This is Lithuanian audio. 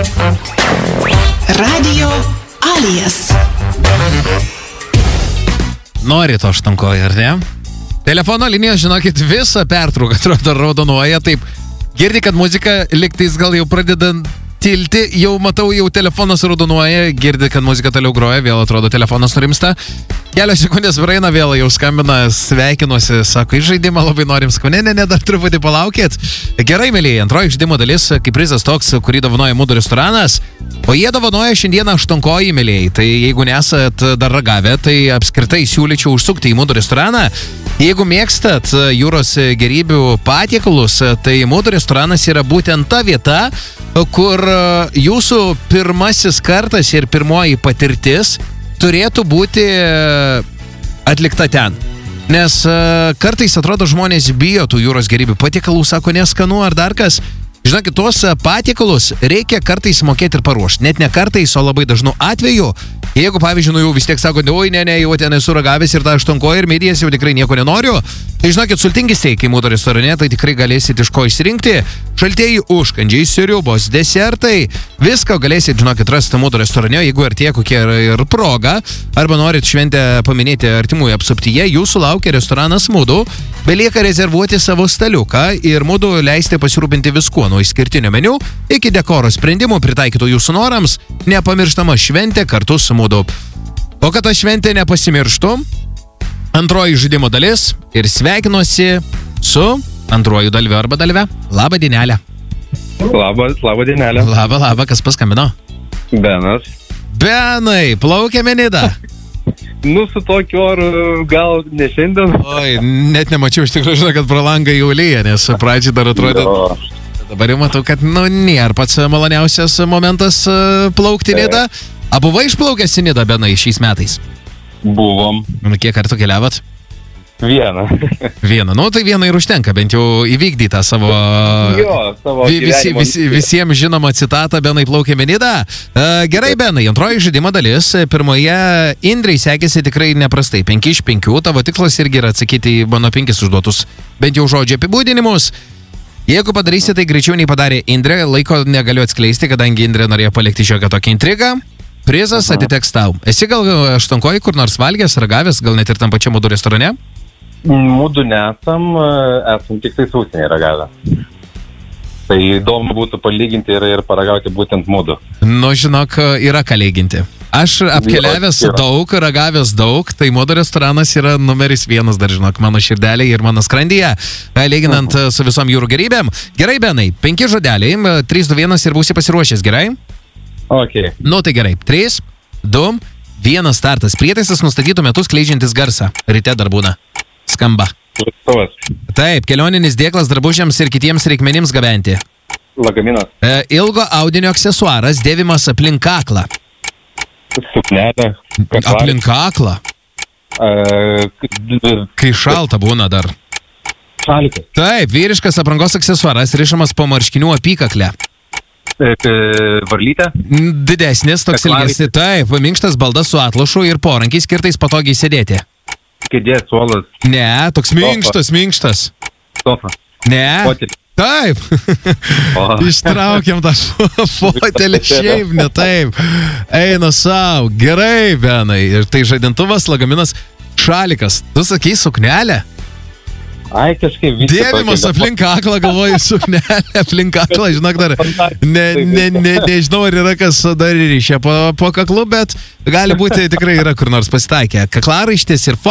Radio Alijas. Nori to štankoji, ar ne? Telefono linija, žinokit, visą pertrauką atrodo raudonuoja, taip. Girdi, kad muzika liktais gal jau pradeda tilti, jau matau, jau telefonas raudonuoja, girdi, kad muzika toliau groja, vėl atrodo telefonas nurimsta. Kelios sekundės praeina, vėl jau skambina, sveikinuosi, sako, iš žaidimą labai norim skambinti, ne, dar truputį palaukit. Gerai, mėlyje, antroji žaidimo dalis, kaip prizas toks, kurį dovanoja Mūdų restoranas, o jie dovanoja šiandieną aštuonkoji, mėlyje. Tai jeigu nesat dar ragavę, tai apskritai siūlyčiau užsukti į Mūdų restoraną. Jeigu mėgstat jūros gerybių patiekalus, tai Mūdų restoranas yra būtent ta vieta, kur jūsų pirmasis kartas ir pirmoji patirtis turėtų būti atlikta ten. Nes kartais atrodo žmonės bijo tų jūros gerybių patiekalų, sako neskanu ar dar kas. Žinokit, tuos patiekalus reikia kartais mokėti ir paruošti. Net ne kartais, o labai dažnu atveju. Jeigu, pavyzdžiui, jau vis tiek sako, oi, ne, jau ten esu ragavęs ir tą aštuonkoją ir mėdijas jau tikrai nieko nenoriu. Tai žinokit, sultingi steikai Mūdų restorane, tai tikrai galėsit iš ko išsirinkti. Šaltieji užkandžiai, sriubos, desertai. Viską galėsit, žinokit, rasti Mūdų restorane, jeigu ir tie kokie ir proga. Arba norit šventę paminėti artimųjų apsuptyje, jūsų laukia restoranas Mūdų. Belieka rezervuoti savo staliuką ir Mūdų leisti pasirūpinti viskuo nuo išskirtinio meniu iki dekoro sprendimų pritaikytų jūsų norams. Nepamirštama šventė kartu su Mūdų. O kad ta šventė nepasimirštų, antroji žaidimo dalis ir sveikinuosi su antruoju dalyviu arba dalyve. Labą dienelę. Labą dienelę. Labą, kas paskambino? Benas. Benai, plaukėme Nidą. Nu, su tokiu oru gal ne šiandien. Oi, net nemačiau, iš tikrųjų žinau, kad pro langą jau lyja, nes pradžiai dar atrodė. Dabar jau matau, kad, nėra pats maloniausias momentas plaukti Nidą. A buvai išplaukęs į Nidą, Benai, šiais metais? Buvom. Kiek kartų keliavot? Vieną. Tai vieną ir užtenka, bent jau įvykdytą savo... savo visiems žinomą citatą, Benai plaukėme Nidą. Gerai, Benai, antroji žaidimo dalis. Pirmoje Indrei sekėsi tikrai neprastai. 5 iš 5, tavo tikslas irgi yra atsakyti į mano 5 užduotus, bent jau žodžio apibūdinimus. Jeigu padarysi tai greičiau nei padarė Indrė, laiko negaliu atskleisti, kadangi Indrė norėjo palikti šiokią tokią intrigą. Prizas atiteks tau. Esi gal aštuonkoji kur nors valgęs, ragavęs, gal net ir tam pačiam Mūdų restorane? Mūdų nesam tik tai sausinį ragavę. Tai įdomu būtų palyginti ir paragauti būtent Mūdų. Nu, žinok, yra ką lyginti. Aš apkeliavęs daug, ragavęs daug, tai Mūdų restoranas yra numeris 1, dar žinok, mano širdelė ir mano skrandyje, lyginant su visom jūrų gerybėm. Gerai, Benai, 5 žodeliai, 3, 2, 1 ir būsi pasiruošęs, gerai? Ok. Nu, tai gerai, 3, 2, 1 startas. Prietaisas nustatytų metus skleidžiantis garsą. Ryte dar būna. Skamba. Taip, kelioninis dėklas drabužiams ir kitiems reikmenims gabenti. Lagaminas. Ilgo audinio aksesuaras dėvimas aplink kaklą. Suknelė. Aplink kaklą? Kai šalta būna dar. Šalikas. Taip, vyriškas aprangos aksesuaras rišamas po marškinių apykaklę. Varlytė. Didesnis, toks ilgesnis. Taip, minkštas baldas su atlošu ir porankiai skirtais patogiai sėdėti. Kėdė, suolas. Ne, toks minkštas. Sofa. Ne. Fotelį. Taip. Ištraukiam tą fotelį, šiaip ne taip. Eina savo. Gerai, Benai. Ir tai žadintuvas, lagaminas, šalikas. Tu sakai suknelę? Ai, kažkaip visi. Dėvimas aplink kaklą, galvoju, suknelė aplink kaklą, žinok, dar nežinau, ar yra kas dar ryšia po kaklu, bet gali būti tikrai yra kur nors pasitaikę. Kaklaraištis ir